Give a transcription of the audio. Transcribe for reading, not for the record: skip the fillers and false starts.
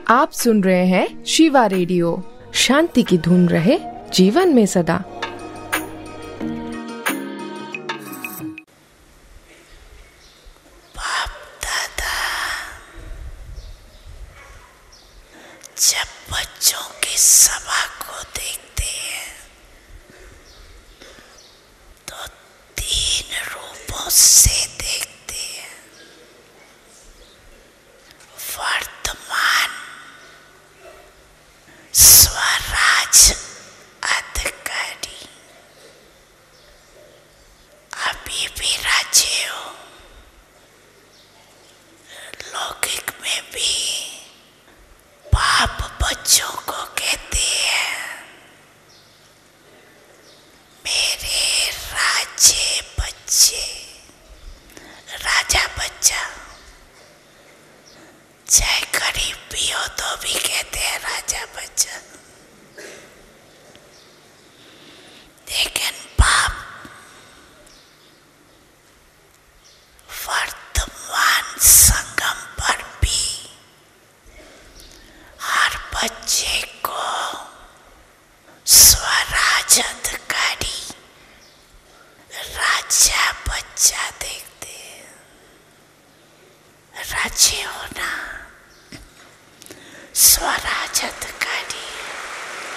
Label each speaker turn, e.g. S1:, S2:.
S1: आप सुन रहे हैं शिवा रेडियो। शांति की धुन रहे जीवन में सदा।
S2: बाप दादा जब बच्चों की सभा को देखते हैं तो तीन रूपों से देखते हैं। वर्तमान स्वराज अधिकारी, अभी भी राज्य हो, लौकिक में भी बाप बच्चों को कहते हैं मेरे राज्य बच्चे, राजा बच्चा। चाहे गरीब भी हो तो भी कहते हैं राजा बच्चा। लेकिन बाप वर्तमान संगम पर भी हर बच्चे को स्वराज